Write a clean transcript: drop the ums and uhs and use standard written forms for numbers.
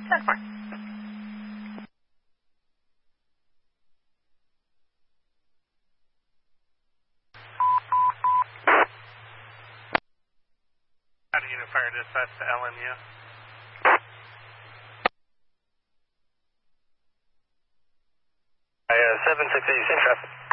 10-4. Unit Fire Dispatch to LMU. 768, same traffic.